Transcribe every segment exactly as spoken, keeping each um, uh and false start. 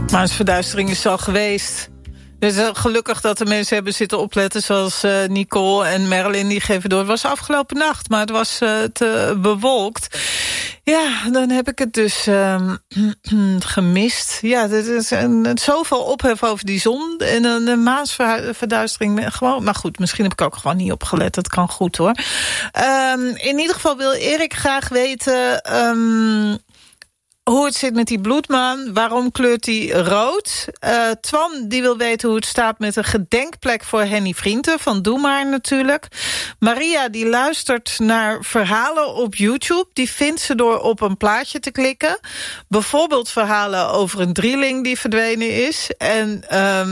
Maansverduistering is al geweest. Dus uh, gelukkig dat de mensen hebben zitten opletten... zoals uh, Nicole en Merlin, die geven door. Het was afgelopen nacht, maar het was uh, te bewolkt. Ja, dan heb ik het dus uh, gemist. Ja, er is een, zoveel ophef over die zon. En een, een maansverduistering. Gewoon, maar goed, misschien heb ik ook gewoon niet opgelet. Dat kan goed, hoor. Um, in ieder geval wil Erik graag weten... Um, hoe het zit met die bloedmaan, waarom kleurt die rood? Uh, Twan die wil weten hoe het staat met een gedenkplek voor Henny Vrienden, van Doe Maar natuurlijk. Maria die luistert naar verhalen op YouTube. Die vindt ze door op een plaatje te klikken. Bijvoorbeeld verhalen over een drieling die verdwenen is. En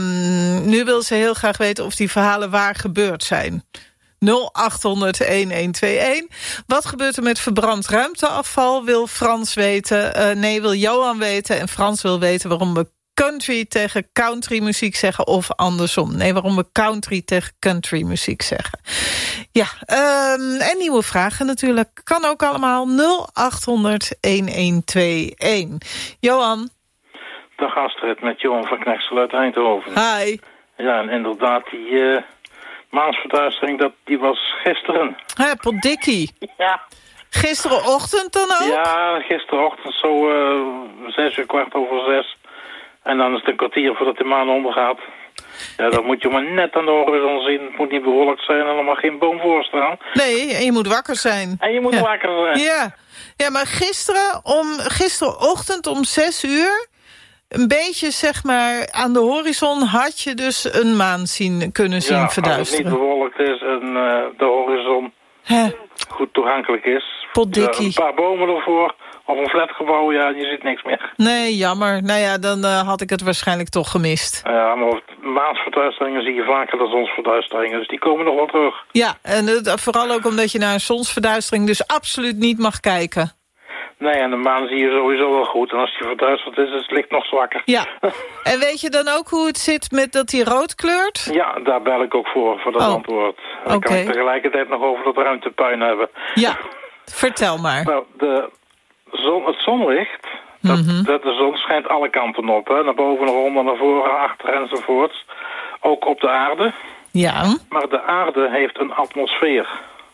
um, nu wil ze heel graag weten of die verhalen waar gebeurd zijn. nul acht honderd een een twee een. Wat gebeurt er met verbrand ruimteafval? Wil Frans weten. Uh, nee, wil Johan weten. En Frans wil weten waarom we country tegen country muziek zeggen. Of andersom. Nee, waarom we country tegen country muziek zeggen. Ja, um, en nieuwe vragen natuurlijk. Kan ook allemaal nul acht honderd een een twee een. Johan. Dag Astrid, met Johan van Knechtsel uit Eindhoven. Hi. Ja, en inderdaad, die... Uh... maansverduistering, dat, die was gisteren. Hé, potdikkie. Ja. Gisterenochtend dan ook? Ja, gisterenochtend zo uh, zes uur, kwart over zes. En dan is het een kwartier voordat de maan ondergaat. Ja, dan moet je maar net aan de horizon zien. Het moet niet bewolkt zijn en er mag geen boom voor staan. Nee, en je moet wakker zijn. En je moet ja. wakker zijn. Ja. Ja, maar gisteren om, gisterenochtend om zes uur... een beetje, zeg maar, aan de horizon had je dus een maan zien, kunnen zien ja, verduisteren. als het niet bewolkt is en uh, de horizon Hè? goed toegankelijk is. Potdikkie. Uh, een paar bomen ervoor, of een flatgebouw, ja, je ziet niks meer. Nee, jammer. Nou ja, dan uh, had ik het waarschijnlijk toch gemist. Ja, maar maansverduisteringen zie je vaker dan zonsverduisteringen, dus die komen nog wel terug. Ja, en uh, vooral ook omdat je naar een zonsverduistering dus absoluut niet mag kijken. Nee, en de maan zie je sowieso wel goed. En als die verduisterd is, is het licht nog zwakker. Ja. En weet je dan ook hoe het zit met dat hij rood kleurt? Ja, daar bel ik ook voor, voor dat oh. antwoord. Dan okay. kan ik tegelijkertijd nog over dat ruimtepuin hebben. Ja, vertel maar. Nou, de zon, het zonlicht, dat, mm-hmm. dat de zon schijnt alle kanten op. Hè? Naar boven, naar onder, naar voren, achter enzovoorts. Ook op de aarde. Ja. Maar de aarde heeft een atmosfeer.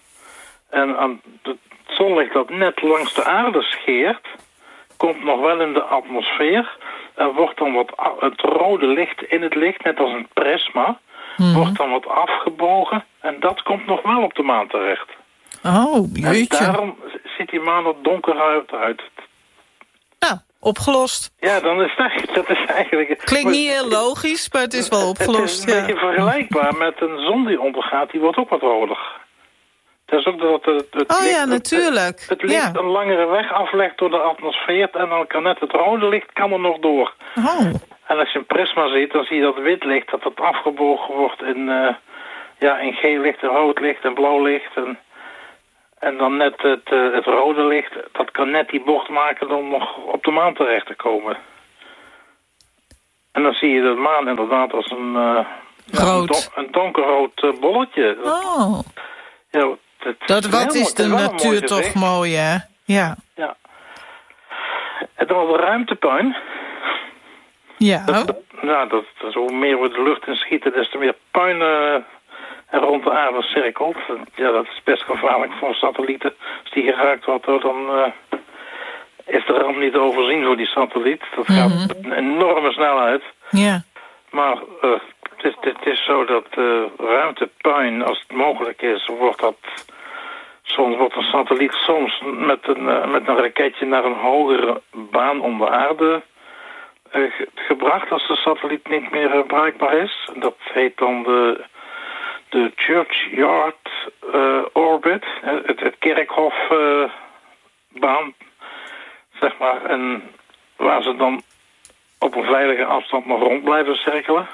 En aan de Het zonlicht dat net langs de aarde scheert, komt nog wel in de atmosfeer. Er wordt dan wat, het rode licht in het licht, net als een prisma, mm-hmm. wordt dan wat afgebogen. En dat komt nog wel op de maan terecht. Oh, jeetje. En daarom ziet die maan er donker uit. Nou, opgelost. Ja, dan is dat, dat is eigenlijk... Klinkt niet heel logisch, maar het is wel opgelost. Het is een ja. beetje vergelijkbaar met een zon die ondergaat, die wordt ook wat roder. Dat is ook dat het, het oh licht, ja, natuurlijk. Het, het licht ja. een langere weg aflegt door de atmosfeer en dan kan net het rode licht kan er nog door. Oh. En als je een prisma ziet, dan zie je dat wit licht, dat het afgebogen wordt in, uh, ja, in geel licht en rood licht en blauw licht. En, en dan net het, uh, het rode licht, dat kan net die bocht maken om nog op de maan terecht te komen. En dan zie je de maan inderdaad als een, uh, ja, een, don, een donkerrood uh, bolletje. Oh. Ja, Het, dat, wat is de natuur toch gezicht. Mooi, hè? Ja. ja. En dan de ruimtepuin. Ja. Dat, dat, nou, dat, dat, hoe meer we de lucht in schieten, des te meer puin uh, er rond de aarde cirkelt. Ja, dat is best gevaarlijk voor satellieten. Als die geraakt wordt, dan uh, is de ramp niet te overzien voor die satelliet. Dat gaat mm-hmm. met een enorme snelheid. Ja. Maar uh, het, is, het is zo dat uh, ruimtepuin, als het mogelijk is, wordt dat... Soms wordt een satelliet soms met een, uh, met een raketje naar een hogere baan om de aarde uh, ge- gebracht als de satelliet niet meer uh, bereikbaar is. Dat heet dan de, de Churchyard uh, Orbit, uh, het, het kerkhofbaan, uh, zeg maar. En waar ze dan op een veilige afstand nog rond blijven cirkelen.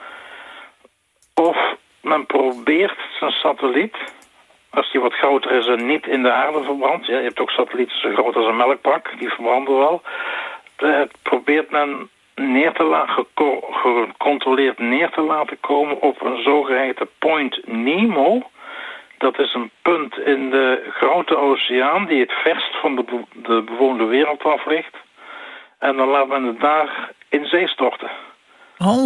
Of men probeert zijn satelliet... Als die wat groter is en niet in de aarde verbrandt. Ja, je hebt ook satellieten zo groot als een melkpak. Die verbranden wel. Het probeert men neer te laten, gecontroleerd neer te laten komen op een zogeheten Point Nemo. Dat is een punt in de grote oceaan die het verst van de, be- de bewoonde wereld af ligt. En dan laat men het daar in zee storten. Oh.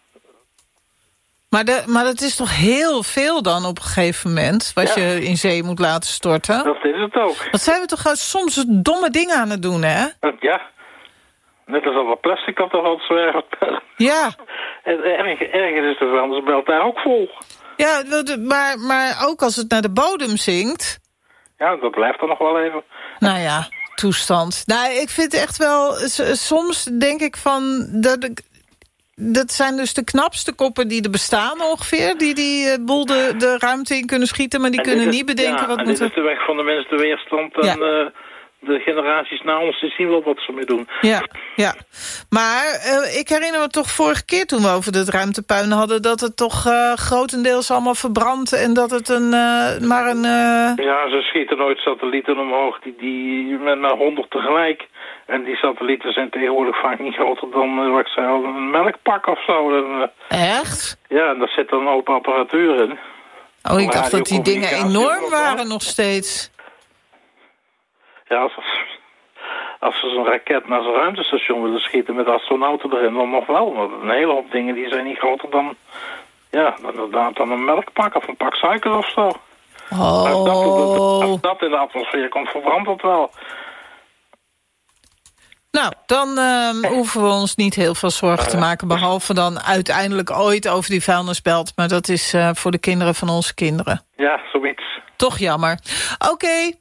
Maar, de, maar dat is toch heel veel dan op een gegeven moment... wat Ja. je in zee moet laten storten? Dat is het ook. Wat zijn we toch soms domme dingen aan het doen, hè? Ja. Net als al dat plastic dat er altijd zwerft. Ja. En erg, ergens is de vuilnisbelt daar ook vol. Ja, maar, maar ook als het naar de bodem zinkt... Ja, dat blijft er nog wel even. Nou ja, toestand. Nou, ik vind echt wel... Soms denk ik van... Dat, ik, dat zijn dus de knapste koppen die er bestaan ongeveer... die die uh, boel de, de ruimte in kunnen schieten... maar die En kunnen is, niet bedenken ja, wat en moeten... dit is de weg van de mensen, de weerstand... en Ja. uh, de generaties na ons, die zien wel wat ze mee doen. Ja, ja. Maar uh, ik herinner me toch vorige keer toen we over het ruimtepuin hadden... dat het toch uh, grotendeels allemaal verbrandt... en dat het een, uh, maar een... Uh... Ja, ze schieten nooit satellieten omhoog die, die met maar honderd tegelijk. En die satellieten zijn tegenwoordig vaak niet groter dan uh, wat ik zei, een melkpak of zo. Dan, uh, Echt? ja, en daar zit dan een open apparatuur in. Oh, ik dacht dat die dingen enorm of waren nog steeds. Ja, als, als ze zo'n raket naar zo'n ruimtestation willen schieten met astronauten erin, dan nog wel. Maar een hele hoop dingen die zijn niet groter dan, ja, inderdaad dan een melkpak of een pak suiker of zo. Oh. Als dat, als dat in de atmosfeer komt, verbrandt dat wel. Nou, dan uh, hoeven we ons niet heel veel zorgen te maken... behalve dan uiteindelijk ooit over die vuilnisbelt. Maar dat is uh, voor de kinderen van onze kinderen. Ja, zoiets. Toch jammer. Oké. Okay.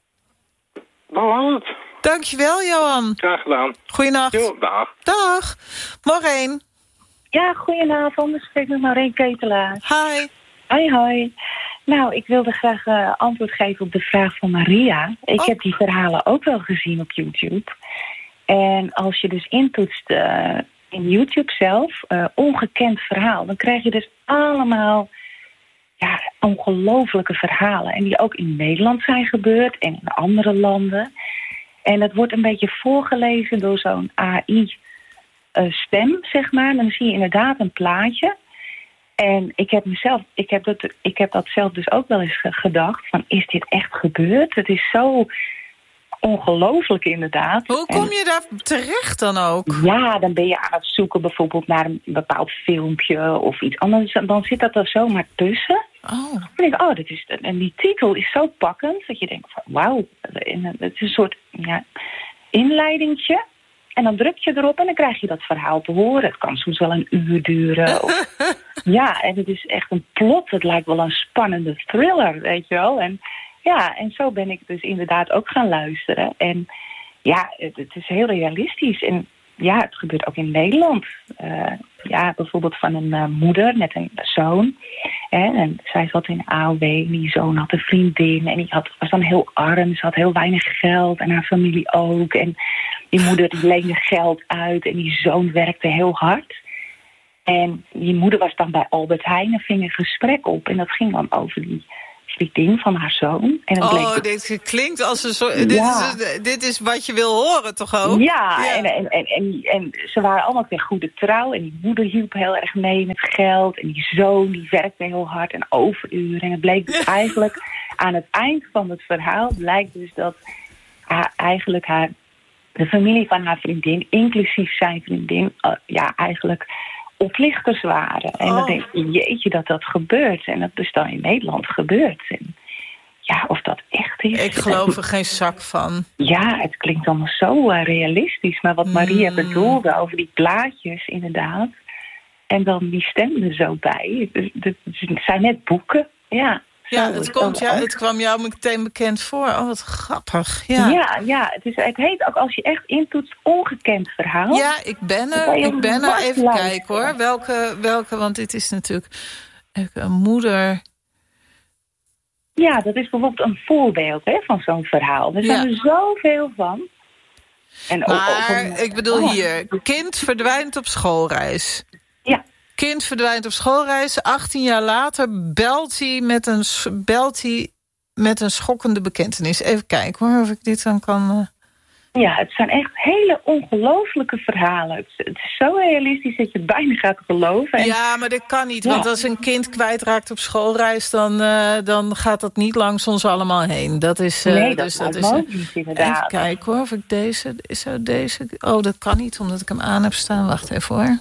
Dat was het. Dankjewel, Johan. Graag gedaan. Goeienacht. Jo, dag. Dag. Maureen. Ja, goedenavond. Ik spreek met Maureen Ketelaar. Hi. Hoi, hoi. Nou, ik wilde graag uh, antwoord geven op de vraag van Maria. Ik oh. heb die verhalen ook wel gezien op YouTube. En als je dus intoetst uh, in YouTube zelf, uh, ongekend verhaal... dan krijg je dus allemaal ja, ongelofelijke verhalen. En die ook in Nederland zijn gebeurd en in andere landen. En dat wordt een beetje voorgelezen door zo'n A I-stem, uh, zeg maar. Dan zie je inderdaad een plaatje. En ik heb, mezelf, ik, heb dat, ik heb dat zelf dus ook wel eens gedacht. Van, is dit echt gebeurd? Het is zo... ongelooflijk inderdaad. Hoe kom je daar terecht dan ook? Ja, dan ben je aan het zoeken bijvoorbeeld naar een bepaald filmpje of iets anders. Dan zit dat er zomaar tussen. Oh. Dan denk ik, oh, dit is, en die titel is zo pakkend dat je denkt van wauw, het is een soort ja, inleidingtje. En dan druk je erop en dan krijg je dat verhaal te horen. Het kan soms wel een uur duren. Of, ja, en het is echt een plot. Het lijkt wel een spannende thriller, weet je wel. En ja, en zo ben ik dus inderdaad ook gaan luisteren. En ja, het, het is heel realistisch. En ja, het gebeurt ook in Nederland. Uh, ja, bijvoorbeeld van een uh, moeder met een zoon. Hè, en zij zat in de A O W en die zoon had een vriendin. En die had, was dan heel arm, ze had heel weinig geld. En haar familie ook. En die moeder die leende geld uit en die zoon werkte heel hard. En die moeder was dan bij Albert Heijn en ving een gesprek op. En dat ging dan over die vriendin van haar zoon. En dan oh, bleek dit klinkt als een soort... Ja. Dit, is, dit is wat je wil horen, toch ook? Ja, ja. En, en, en, en, en ze waren allemaal weer goede trouw. En die moeder hielp heel erg mee met geld. En die zoon die werkte heel hard en overuren. En het bleek dus eigenlijk aan het eind van het verhaal... blijkt dus dat haar, eigenlijk haar, de familie van haar vriendin... inclusief zijn vriendin, uh, ja, eigenlijk... oplichters waren. En oh. dan denk je, jeetje, dat dat gebeurt. En dat is dan in Nederland gebeurd. En ja, of dat echt is. Ik geloof er geen zak van. Ja, het klinkt allemaal zo uh, realistisch. Maar wat Maria mm. bedoelde over die plaatjes, inderdaad. En dan die stem er zo bij. Het zijn net boeken. Ja, ja, het, komt, ja, het kwam jou meteen bekend voor. Oh, wat grappig. Ja, ja, ja het, is, het heet ook als je echt intoetst ongekend verhaal. Ja, ik ben er. Ik ben er. Even luisteren. kijken hoor. Welke, welke, want dit is natuurlijk een moeder... Ja, dat is bijvoorbeeld een voorbeeld hè, van zo'n verhaal. Er zijn ja. er zoveel van. En maar ook, ook een, ik bedoel oh. hier, kind verdwijnt op schoolreis. Ja. Kind verdwijnt op schoolreis. achttien jaar later belt hij met een, belt hij met een schokkende bekentenis. Even kijken hoor, of ik dit dan kan... Uh... Ja, het zijn echt hele ongelooflijke verhalen. Het, het is zo realistisch dat je het bijna gaat geloven. En... Ja, maar dat kan niet. Want ja. als een kind kwijtraakt op schoolreis... dan, uh, dan gaat dat niet langs ons allemaal heen. Dat is, uh, nee, dat, dus, dat is uh, niet, inderdaad. Even kijken hoor, of ik deze... Is er deze... Oh, dat kan niet, omdat ik hem aan heb staan. Wacht even hoor.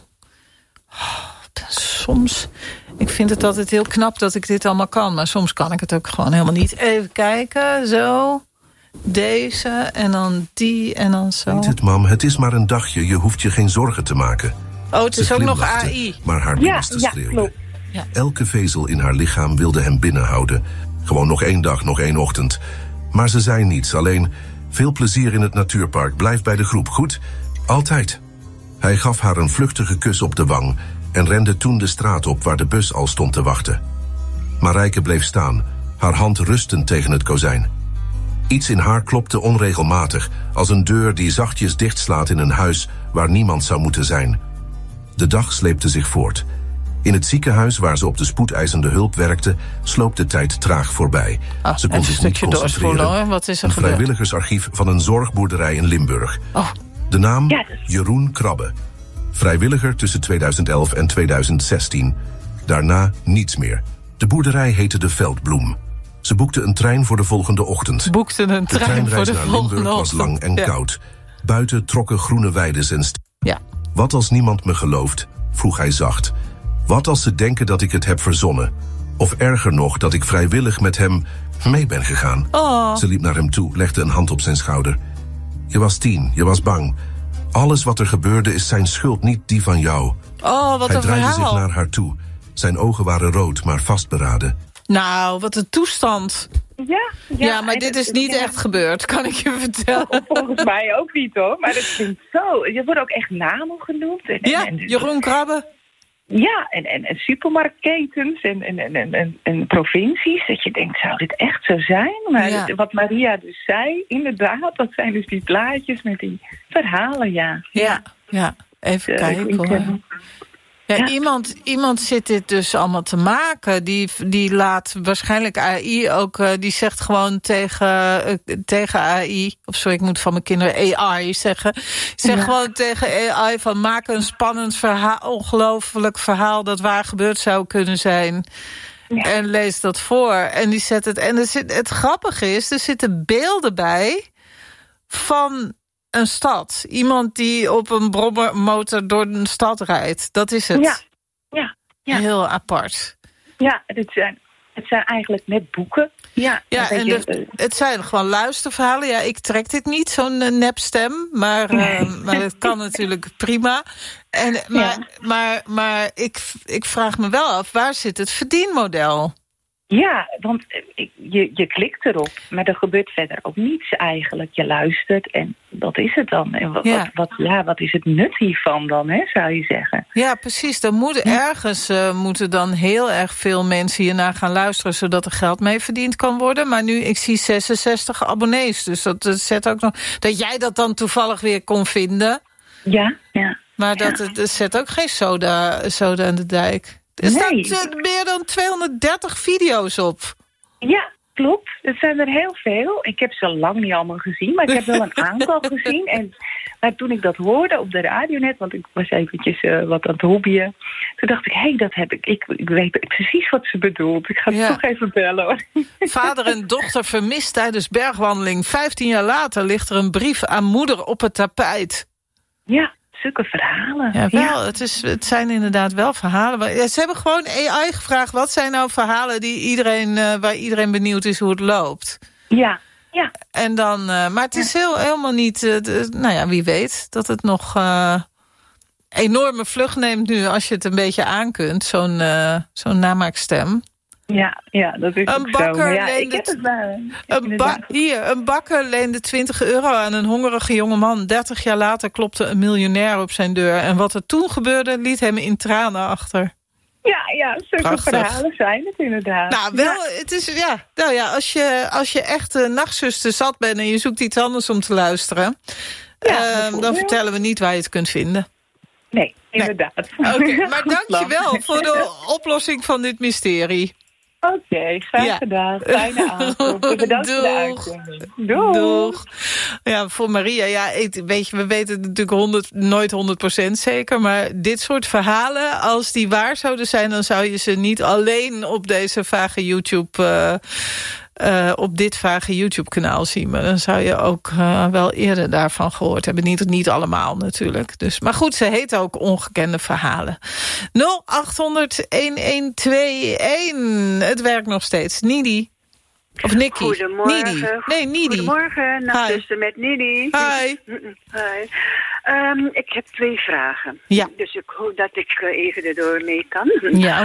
Oh, soms... Ik vind het altijd heel knap dat ik dit allemaal kan. Maar soms kan ik het ook gewoon helemaal niet. Even kijken, zo... Deze en dan die en dan zo. Weet het, mam, het is maar een dagje. Je hoeft je geen zorgen te maken. Oh, het is Ze ook nog A I. Maar haar binnenste ja, schreeuwde. Ja, Elke vezel in haar lichaam wilde hem binnenhouden. Gewoon nog één dag, nog één ochtend. Maar ze zei niets, alleen... Veel plezier in het natuurpark, blijf bij de groep, goed? Altijd. Hij gaf haar een vluchtige kus op de wang... en rende toen de straat op waar de bus al stond te wachten. Marijke bleef staan, haar hand rustend tegen het kozijn. Iets in haar klopte onregelmatig, als een deur die zachtjes dichtslaat in een huis waar niemand zou moeten zijn. De dag sleepte zich voort. In het ziekenhuis waar ze op de spoedeisende hulp werkte, sloop de tijd traag voorbij. Oh, ze kon zich niet concentreren. Wat is er een gebeurd? Vrijwilligersarchief van een zorgboerderij in Limburg. Oh. De naam ja, dus... Jeroen Krabbe. Vrijwilliger tussen tweeduizend elf en tweeduizend zestien. Daarna niets meer. De boerderij heette de Veldbloem. Ze boekte een trein voor de volgende ochtend. Boekte een de trein voor de naar volgende Limburg ochtend. was lang en ja. koud. Buiten trokken groene weides en st- ja. Wat als niemand me gelooft? Vroeg hij zacht. Wat als ze denken dat ik het heb verzonnen? Of erger nog, dat ik vrijwillig met hem mee ben gegaan? Oh. Ze liep naar hem toe, legde een hand op zijn schouder. Je was tien, je was bang. Alles wat er gebeurde is zijn schuld, niet die van jou. Oh, wat hij een draaide verhaal. zich naar haar toe. Zijn ogen waren rood, maar vastberaden. Nou, wat een toestand. Ja, ja, ja maar dit het, is niet ja. echt gebeurd, kan ik je vertellen. Volgens mij ook niet, hoor. Maar dat klinkt zo. Je wordt ook echt namen genoemd. En, ja, en, en, Jeroen Krabbe. Ja, en, en, en supermarktketens en, en, en, en, en provincies. Dat je denkt, zou dit echt zo zijn? Maar ja. het, wat Maria dus zei, inderdaad, dat zijn dus die plaatjes met die verhalen, ja. Ja, ja. Even uh, kijken hoor. Ja, ja. Iemand, iemand zit dit dus allemaal te maken. Die, die laat waarschijnlijk A I ook... Uh, die zegt gewoon tegen, uh, tegen A I... Of sorry, ik moet van mijn kinderen A I zeggen. Zeg ja. gewoon tegen A I van... maak een spannend verhaal, ongelooflijk verhaal... dat waar gebeurd zou kunnen zijn. Ja. En lees dat voor. En die zet het... En er zit, het grappige is, er zitten beelden bij... van... een stad. Iemand die op een brommermotor door een stad rijdt. Dat is het. Ja, ja, ja. Heel apart. Ja, het zijn, het zijn eigenlijk net boeken. Ja, ja en je, de, het zijn gewoon luisterverhalen. Ja, ik trek dit niet, zo'n uh, nepstem. Maar, nee. uh, maar het kan natuurlijk prima. En, maar ja. maar, maar ik, ik vraag me wel af, waar zit het verdienmodel? Ja, want je, je klikt erop, maar er gebeurt verder ook niets eigenlijk. Je luistert en dat is het dan. En wat, ja. Wat, wat, ja, wat is het nut hiervan dan, hè, zou je zeggen? Ja, precies. Dan moet ergens uh, moeten dan heel erg veel mensen hiernaar gaan luisteren... zodat er geld mee verdiend kan worden. Maar nu, ik zie zesenzestig abonnees. Dus dat, dat zet ook nog... Dat jij dat dan toevallig weer kon vinden. Ja, ja. Maar dat, ja. dat zet ook geen soda, soda aan de dijk. Er nee. staat uh, meer dan tweehonderddertig video's op. Ja, klopt. Het zijn er heel veel. Ik heb ze lang niet allemaal gezien, maar ik heb wel een aantal gezien. En maar toen ik dat hoorde op de radio net, want ik was eventjes uh, wat aan het hobbyen. Toen dacht ik, hé, hey, dat heb ik. ik. Ik weet precies wat ze bedoelt. Ik ga ja. toch even bellen, hoor. Vader en dochter vermist tijdens bergwandeling. Vijftien jaar later ligt er een brief aan moeder op het tapijt. Ja. Zulke verhalen. Ja, wel. Ja. Het, is, het zijn inderdaad wel verhalen. Ja, ze hebben gewoon A I gevraagd... wat zijn nou verhalen die iedereen, uh, waar iedereen benieuwd is hoe het loopt. Ja, ja. En dan, uh, maar het is heel, helemaal niet... Uh, de, nou ja, wie weet dat het nog uh, enorme vlucht neemt nu... als je het een beetje aankunt, zo'n uh, zo'n namaakstem. Ja, ja, dat is een bakker zo. Ja, leende, ik heb het maar, een ba hier, een bakker leende twintig euro aan een hongerige jongeman. dertig jaar later klopte een miljonair op zijn deur. En wat er toen gebeurde, liet hem in tranen achter. Ja, ja, zulke Prachtig. verhalen zijn het inderdaad. Nou, wel, ja. het is, ja, nou ja, als je, als je echt uh, nachtzuster zat bent en je zoekt iets anders om te luisteren, ja, uh, dan vertellen we niet waar je het kunt vinden. Nee, inderdaad. Nee. Oké, okay, maar dank je wel voor de oplossing van dit mysterie. Oké, okay, graag ja. gedaan. Fijne avond. Bedankt voor de uitzending. Doeg. Doeg. Ja, voor Maria, ja, ik, weet je, we weten het natuurlijk honderd, nooit honderd procent zeker, maar dit soort verhalen, als die waar zouden zijn, dan zou je ze niet alleen op deze vage YouTube... Uh, Uh, op dit vage YouTube-kanaal zien. Maar dan zou je ook uh, wel eerder daarvan gehoord hebben. Niet, niet allemaal natuurlijk. Dus, maar goed, ze heet ook Ongekende Verhalen. nul acht honderd een twee een. Het werkt nog steeds. Nidi. Of Nicky. Goedemorgen. Nidi. Nee, Nidi. Goedemorgen. Nachtzuster met Nidi. Hi. Hi. Um, ik heb twee vragen. Ja. Dus ik hoop dat ik uh, even erdoor mee kan. Ja.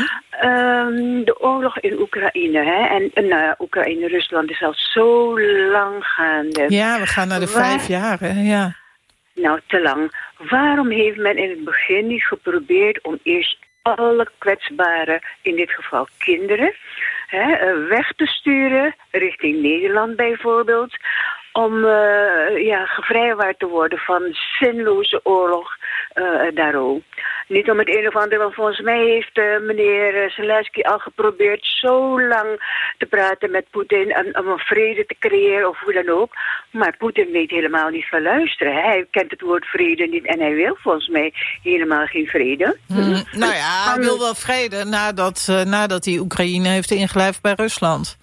Um, de oorlog in Oekraïne. Hè? En uh, Oekraïne-Rusland is al zo lang gaande. Ja, we gaan naar de Waar... vijf jaar. Hè? Ja. Nou, te lang. Waarom heeft men in het begin niet geprobeerd om eerst alle kwetsbare, in dit geval kinderen, hè, weg te sturen, richting Nederland bijvoorbeeld, om uh, ja, gevrijwaard te worden van zinloze oorlog uh, daarom. Niet om het een of ander, want volgens mij heeft uh, meneer Zelensky al geprobeerd zo lang te praten met Poetin en, om een vrede te creëren of hoe dan ook. Maar Poetin weet helemaal niet van luisteren. Hij kent het woord vrede niet en hij wil volgens mij helemaal geen vrede. Hmm, nou ja, hij wil wel vrede nadat, uh, nadat hij Oekraïne heeft ingelijfd bij Rusland.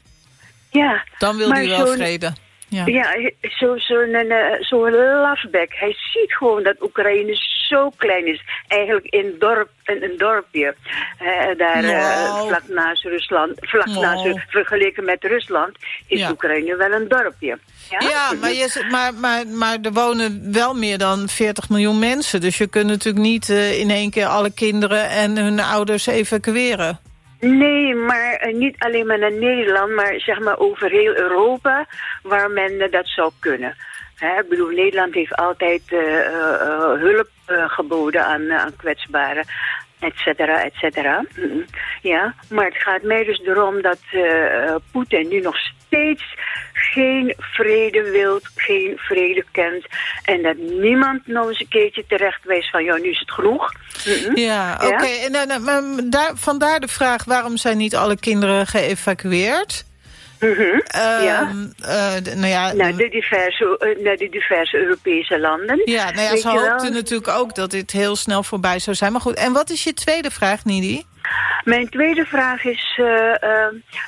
Ja. Dan wil hij wel vrede. Ja, ja zo'n zo zo lafbek. Hij ziet gewoon dat Oekraïne zo klein is. Eigenlijk in dorp, in een dorpje. Uh, daar wow. uh, vlak naast Rusland. Vlak wow. naast, vergeleken met Rusland is ja. Oekraïne wel een dorpje. Ja, ja maar, je, maar, maar, maar er wonen wel meer dan veertig miljoen mensen. Dus je kunt natuurlijk niet uh, in één keer alle kinderen en hun ouders evacueren. Nee, maar uh, niet alleen maar naar Nederland, maar zeg maar over heel Europa, waar men uh, dat zou kunnen. Hè, ik bedoel, Nederland heeft altijd uh, uh, hulp uh, geboden aan, uh, aan kwetsbaren, et cetera, et cetera. Mm-hmm. Ja, maar het gaat mij dus erom dat uh, Poetin nu nog steeds geen vrede wilt, geen vrede kent. En dat niemand nog eens een keertje terecht wijst van, ja, nu is het genoeg. Mm-hmm. Ja, oké. Okay. Ja? En, en, en daar, vandaar de vraag, waarom zijn niet alle kinderen geëvacueerd? Mm-hmm. Um, ja. Uh, de, nou ja, naar, de diverse, uh, naar de diverse Europese landen. Ja, nou ja, ze hoopten natuurlijk ook dat dit heel snel voorbij zou zijn. Maar goed, en wat is je tweede vraag, Nidi? Mijn tweede vraag is, Uh, uh,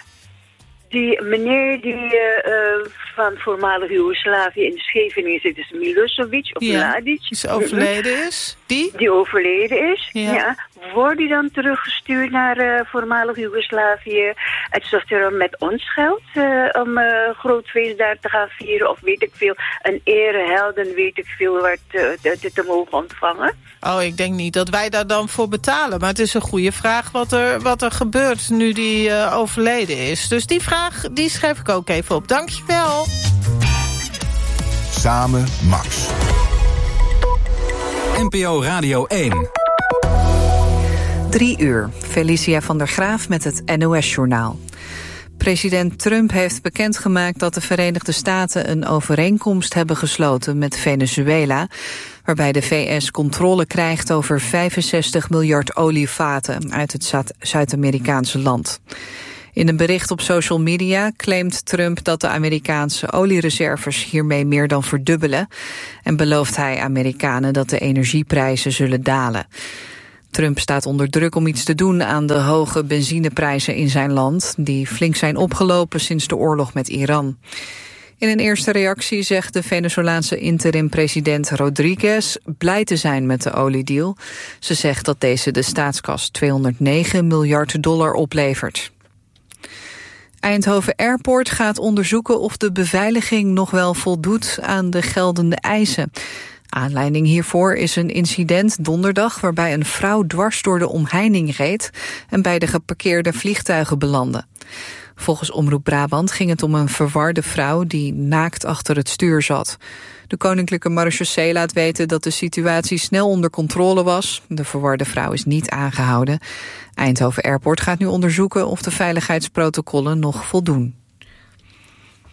die meneer die uh, van voormalig Joegoslavië in de Scheveningen zit, is Milosevic of ja, Mladic. Die overleden is. Die? Die overleden is, ja. ja. Wordt die dan teruggestuurd naar uh, voormalig Joegoslavië? Het zoals er met ons geldt uh, om uh, groot feest daar te gaan vieren of weet ik veel. Een erehelden weet ik veel waar te, te, te mogen ontvangen. Oh, ik denk niet dat wij daar dan voor betalen. Maar het is een goede vraag wat er, wat er gebeurt nu die uh, overleden is. Dus die vraag, die schrijf ik ook even op. Dankjewel. Samen Max. N P O Radio één. Drie uur. Felicia van der Graaf met het N O S-journaal. President Trump heeft bekendgemaakt dat de Verenigde Staten een overeenkomst hebben gesloten met Venezuela, waarbij de V S controle krijgt over vijfenzestig miljard olievaten uit het Zuid-Amerikaanse land. In een bericht op social media claimt Trump dat de Amerikaanse oliereserves hiermee meer dan verdubbelen en belooft hij Amerikanen dat de energieprijzen zullen dalen. Trump staat onder druk om iets te doen aan de hoge benzineprijzen in zijn land, die flink zijn opgelopen sinds de oorlog met Iran. In een eerste reactie zegt de Venezolaanse interim-president Rodriguez blij te zijn met de oliedeal. Ze zegt dat deze de staatskas tweehonderdnegen miljard dollar oplevert. Eindhoven Airport gaat onderzoeken of de beveiliging nog wel voldoet aan de geldende eisen. Aanleiding hiervoor is een incident donderdag waarbij een vrouw dwars door de omheining reed en bij de geparkeerde vliegtuigen belandde. Volgens Omroep Brabant ging het om een verwarde vrouw die naakt achter het stuur zat. De Koninklijke Marechaussee laat weten dat de situatie snel onder controle was. De verwarde vrouw is niet aangehouden. Eindhoven Airport gaat nu onderzoeken of de veiligheidsprotocollen nog voldoen.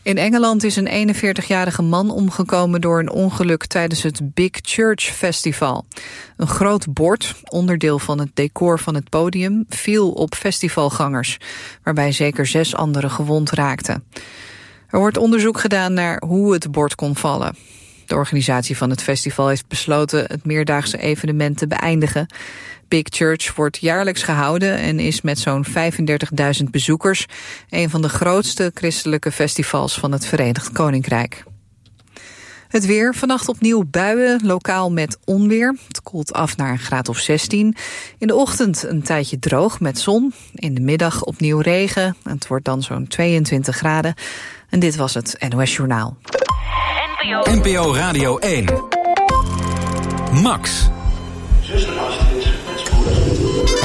In Engeland is een eenenveertigjarige man omgekomen door een ongeluk tijdens het Big Church Festival. Een groot bord, onderdeel van het decor van het podium, viel op festivalgangers, waarbij zeker zes anderen gewond raakten. Er wordt onderzoek gedaan naar hoe het bord kon vallen. De organisatie van het festival heeft besloten het meerdaagse evenement te beëindigen. Big Church wordt jaarlijks gehouden en is met zo'n vijfendertigduizend bezoekers een van de grootste christelijke festivals van het Verenigd Koninkrijk. Het weer, vannacht opnieuw buien, lokaal met onweer. Het koelt af naar een graad of zestien. In de ochtend een tijdje droog met zon. In de middag opnieuw regen. Het wordt dan zo'n tweeëntwintig graden. En dit was het N O S Journaal. N P O Radio één. Max. Zuster Astrid met spoed.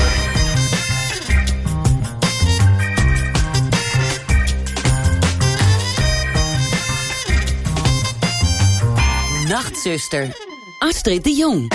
Nachtzuster, Astrid de Jong.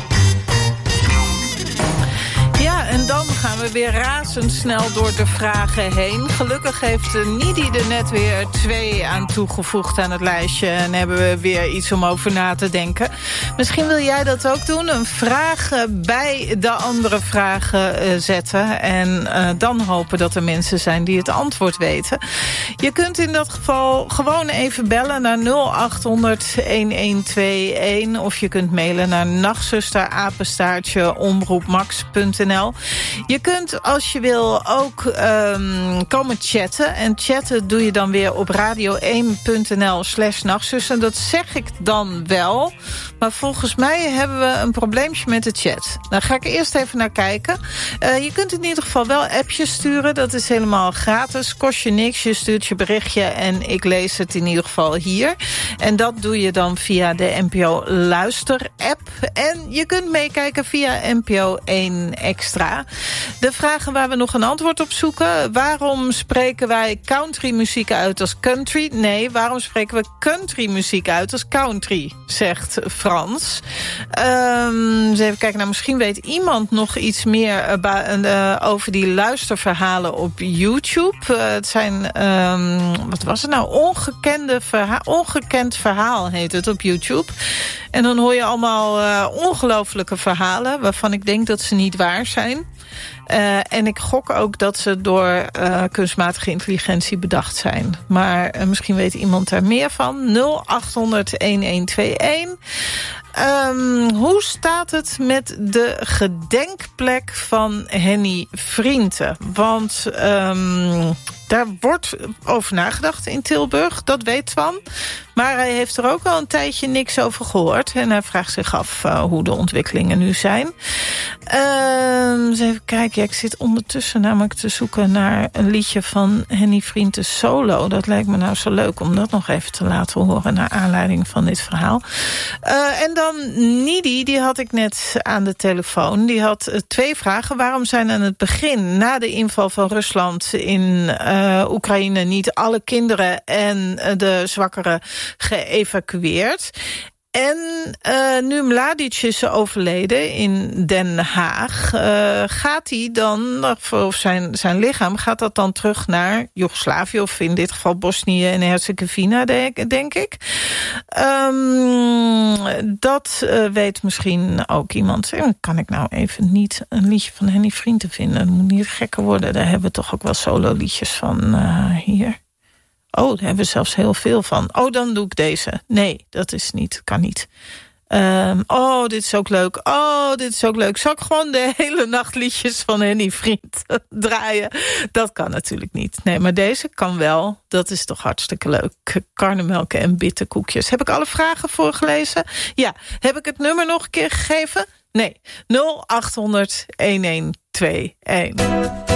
Ja, en dan gaan we weer razendsnel door de vragen heen. Gelukkig heeft Nidi er net weer twee aan toegevoegd aan het lijstje. En hebben we weer iets om over na te denken. Misschien wil jij dat ook doen. Een vraag bij de andere vragen zetten. En uh, dan hopen dat er mensen zijn die het antwoord weten. Je kunt in dat geval gewoon even bellen naar nul acht honderd elf tweeënentwintig. Of je kunt mailen naar nachtzuster apenstaartje omroepmax punt n l. Je kunt, als je wil, ook um, komen chatten. En chatten doe je dan weer op radio één punt n l slash nachtzuster. Dat zeg ik dan wel. Maar volgens mij hebben we een probleempje met de chat. Daar ga ik eerst even naar kijken. Uh, je kunt in ieder geval wel appjes sturen. Dat is helemaal gratis. Kost je niks. Je stuurt je berichtje en ik lees het in ieder geval hier. En dat doe je dan via de N P O Luister app. En je kunt meekijken via N P O één Extra. De vragen waar we nog een antwoord op zoeken. Waarom spreken wij countrymuziek uit als country? Nee, waarom spreken we countrymuziek uit als country? Zegt Frans. Um, eens even kijken. Nou, misschien weet iemand nog iets meer uh, over die luisterverhalen op YouTube. Uh, het zijn, um, wat was het nou? Ongekende verha- ongekend verhaal heet het op YouTube. En dan hoor je allemaal uh, ongelofelijke verhalen, waarvan ik denk dat ze niet waar zijn. Uh, en ik gok ook dat ze door uh, kunstmatige intelligentie bedacht zijn. Maar uh, misschien weet iemand daar meer van. nul acht honderd elf tweeënentwintig. Um, hoe staat het met de gedenkplek van Henny Vrienden? Want um, daar wordt over nagedacht in Tilburg, dat weet Twan. Maar hij heeft er ook al een tijdje niks over gehoord. En hij vraagt zich af uh, hoe de ontwikkelingen nu zijn. Uh, eens even kijken. Ja, ik zit ondertussen namelijk te zoeken naar een liedje van Henny Vrienden solo. Dat lijkt me nou zo leuk om dat nog even te laten horen naar aanleiding van dit verhaal. Uh, en dan Nidi, die had ik net aan de telefoon. Die had uh, twee vragen. Waarom zijn aan het begin, na de inval van Rusland in uh, Oekraïne, niet alle kinderen en uh, de zwakkeren geëvacueerd? En uh, nu Mladic is overleden in Den Haag, uh, gaat hij dan, of zijn, zijn lichaam, gaat dat dan terug naar Joegoslavië, of in dit geval Bosnië en Herzegovina, denk, denk ik. Um, dat uh, weet misschien ook iemand. En kan ik nou even niet een liedje van Henny Vrienden vinden? Dat moet niet gekker worden. Daar hebben we toch ook wel solo liedjes van uh, hier. Oh, daar hebben we zelfs heel veel van. Oh, dan doe ik deze. Nee, dat is niet, kan niet. Um, oh, dit is ook leuk. Oh, dit is ook leuk. Zal ik gewoon de hele nacht liedjes van Henny Vriend draaien? Dat kan natuurlijk niet. Nee, maar deze kan wel. Dat is toch hartstikke leuk. Karnemelken en bitterkoekjes. Heb ik alle vragen voorgelezen? Ja. Heb ik het nummer nog een keer gegeven? Nee. nul acht honderd elf tweeënentwintig.